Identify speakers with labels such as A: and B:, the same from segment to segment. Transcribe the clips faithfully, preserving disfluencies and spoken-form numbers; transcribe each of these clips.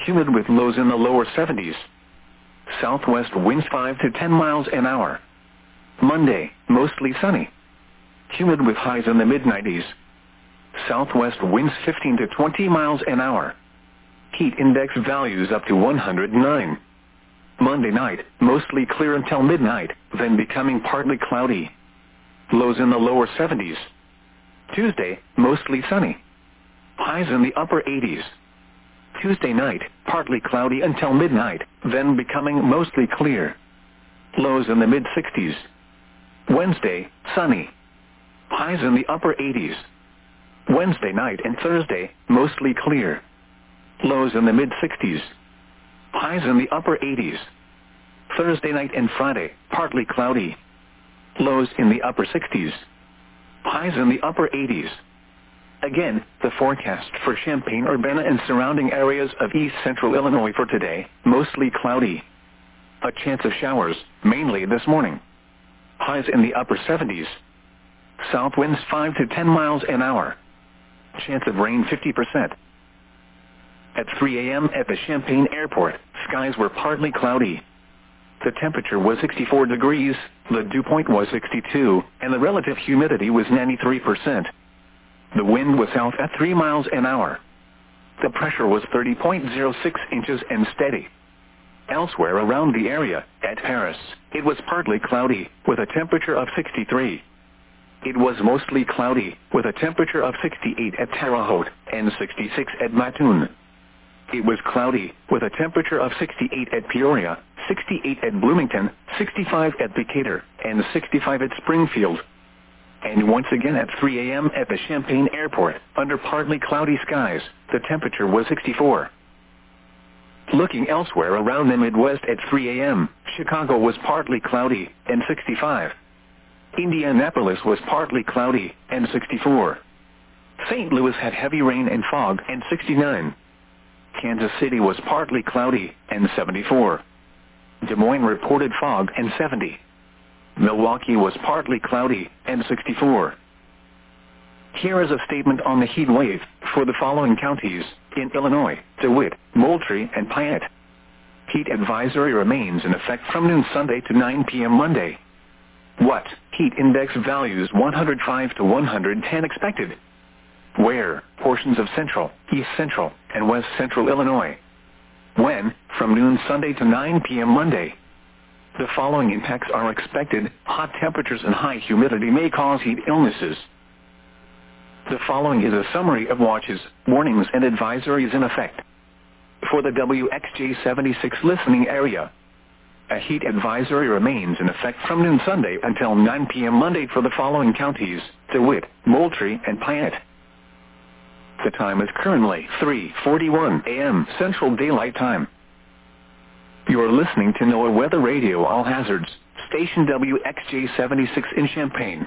A: humid with lows in the lower seventies. Southwest winds five to ten miles an hour. Monday, mostly sunny. Humid with highs in the mid nineties. Southwest winds fifteen to twenty miles an hour. Heat index values up to one hundred nine. Monday night, mostly clear until midnight, then becoming partly cloudy. Lows in the lower seventies. Tuesday, mostly sunny. Highs in the upper eighties. Tuesday night, partly cloudy until midnight, then becoming mostly clear. Lows in the mid sixties. Wednesday, sunny. Highs in the upper eighties. Wednesday night and Thursday, mostly clear. Lows in the mid sixties. Highs in the upper eighties. Thursday night and Friday, partly cloudy. Lows in the upper sixties. Highs in the upper eighties. Again, the forecast for Champaign-Urbana and surrounding areas of east central Illinois for today, mostly cloudy. A chance of showers, mainly this morning. Highs in the upper seventies. South winds five to ten miles an hour. Chance of rain fifty percent. At three a m at the Champaign Airport, skies were partly cloudy. The temperature was sixty-four degrees, the dew point was sixty-two, and the relative humidity was ninety-three percent. The wind was south at three miles an hour. The pressure was thirty point zero six inches and steady. Elsewhere around the area, at Paris, it was partly cloudy, with a temperature of sixty-three. It was mostly cloudy, with a temperature of sixty-eight at Terre Haute and sixty-six at Mattoon. It was cloudy, with a temperature of sixty-eight at Peoria, sixty-eight at Bloomington, sixty-five at Decatur, and sixty-five at Springfield. And once again at three a m at the Champaign Airport, under partly cloudy skies, the temperature was sixty-four. Looking elsewhere around the Midwest at three a m, Chicago was partly cloudy, and sixty-five. Indianapolis was partly cloudy, and sixty-four. Saint Louis had heavy rain and fog, and sixty-nine. Kansas City was partly cloudy, and seventy-four. Des Moines reported fog, and seventy. Milwaukee was partly cloudy, and sixty-four. Here is a statement on the heat wave for the following counties in Illinois: DeWitt, Moultrie, and Piatt. Heat advisory remains in effect from noon Sunday to nine p m Monday. What? Heat index values one hundred five to one hundred ten expected. Where? Portions of central, east central, and west central Illinois. When? From noon Sunday to nine p m Monday. The following impacts are expected. Hot temperatures and high humidity may cause heat illnesses. The following is a summary of watches, warnings, and advisories in effect. For the W X J seventy-six listening area, a heat advisory remains in effect from noon Sunday until nine p m Monday for the following counties: DeWitt, Moultrie, and Piatt. The time is currently three forty-one a m Central Daylight Time. You're listening to NOAA Weather Radio All Hazards, station W X J seventy-six in Champaign.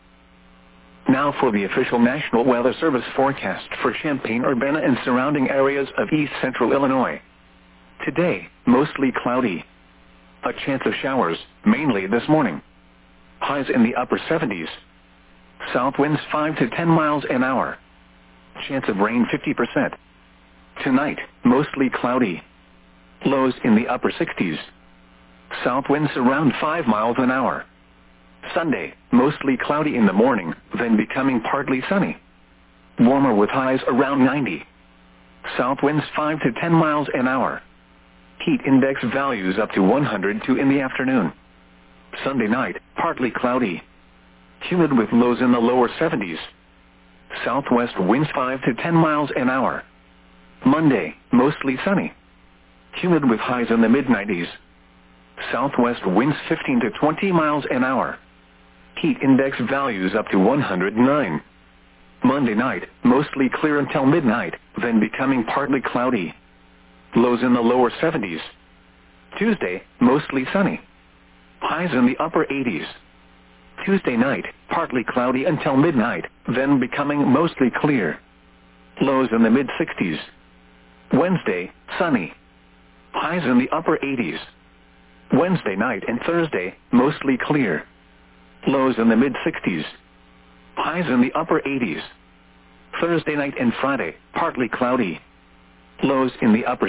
A: Now for the official National Weather Service forecast for Champaign-Urbana and surrounding areas of east central Illinois. Today, mostly cloudy. A chance of showers, mainly this morning. Highs in the upper seventies. South winds five to ten miles an hour. Chance of rain fifty percent. Tonight, mostly cloudy. Lows in the upper sixties. South winds around five miles an hour. Sunday, mostly cloudy in the morning, then becoming partly sunny. Warmer with highs around ninety. South winds five to ten miles an hour. Heat index values up to one hundred two in the afternoon. Sunday night, partly cloudy. Humid with lows in the lower seventies. Southwest winds five to ten miles an hour. Monday, mostly sunny. Humid with highs in the mid nineties. Southwest winds fifteen to twenty miles an hour. Heat index values up to one hundred nine. Monday night, mostly clear until midnight, then becoming partly cloudy. Lows in the lower seventies. Tuesday, mostly sunny. Highs in the upper eighties. Tuesday night, partly cloudy until midnight, then becoming mostly clear. Lows in the mid sixties. Wednesday, sunny. Highs in the upper eighties. Wednesday night and Thursday, mostly clear. Lows in the mid sixties. Highs in the upper eighties. Thursday night and Friday, partly cloudy. Lows in the upper